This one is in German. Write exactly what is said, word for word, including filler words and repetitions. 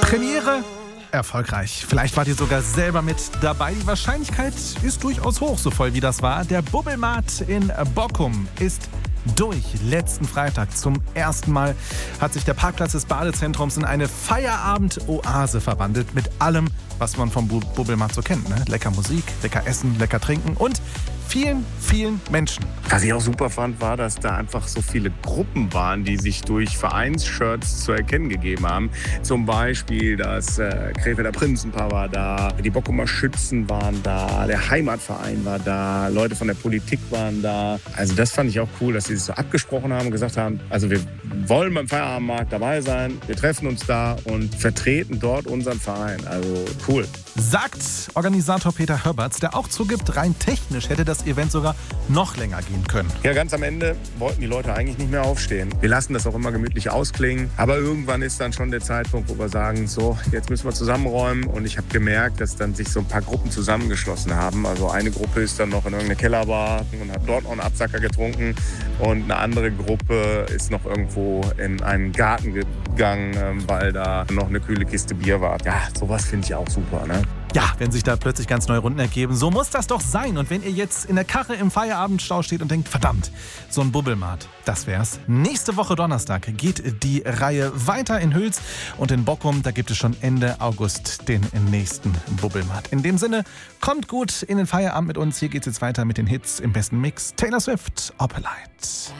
Premiere erfolgreich. Vielleicht wart ihr sogar selber mit dabei. Die Wahrscheinlichkeit ist durchaus hoch, so voll wie das war. Der Bubbelmarkt in Bockum ist durch. Letzten Freitag zum ersten Mal hat sich der Parkplatz des Badezentrums in eine Feierabend-Oase verwandelt. Mit allem, was man vom Bu- Bubbelmarkt so kennt. Ne? Lecker Musik, lecker Essen, lecker Trinken und vielen, vielen Menschen. Was ich auch super fand, war, dass da einfach so viele Gruppen waren, die sich durch Vereinsshirts zu erkennen gegeben haben. Zum Beispiel das äh, Krefelder Prinzenpaar war da, die Bockumer Schützen waren da, der Heimatverein war da, Leute von der Politik waren da. Also das fand ich auch cool, dass sie sich so abgesprochen haben und gesagt haben, also wir wollen beim Feierabendmarkt dabei sein, wir treffen uns da und vertreten dort unseren Verein. Also cool. Sagt Organisator Peter Höberts, der auch zugibt, rein technisch hätte das Event sogar noch länger gehen können. Ja, ganz am Ende wollten die Leute eigentlich nicht mehr aufstehen. Wir lassen das auch immer gemütlich ausklingen. Aber irgendwann ist dann schon der Zeitpunkt, wo wir sagen, so, jetzt müssen wir zusammenräumen. Und ich habe gemerkt, dass dann sich so ein paar Gruppen zusammengeschlossen haben. Also eine Gruppe ist dann noch in irgendeine Kellerbar und hat dort noch einen Absacker getrunken. Und eine andere Gruppe ist noch irgendwo in einen Garten gegangen, weil da noch eine kühle Kiste Bier war. Ja, sowas finde ich auch super, ne? Ja, wenn sich da plötzlich ganz neue Runden ergeben, so muss das doch sein. Und wenn ihr jetzt in der Karre im Feierabendstau steht und denkt, verdammt, so ein Bubbelmarkt, das wär's. Nächste Woche Donnerstag geht die Reihe weiter in Hüls und in Bockum. Da gibt es schon Ende August den nächsten Bubbelmarkt. In dem Sinne, kommt gut in den Feierabend mit uns. Hier geht's jetzt weiter mit den Hits im besten Mix. Taylor Swift, Opalite.